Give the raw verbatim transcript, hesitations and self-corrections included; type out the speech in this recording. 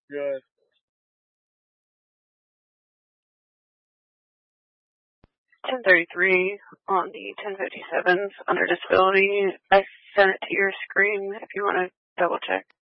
Good. ten thirty-three on the ten fifty-sevens under disability. I sent it to your screen if you want to double check.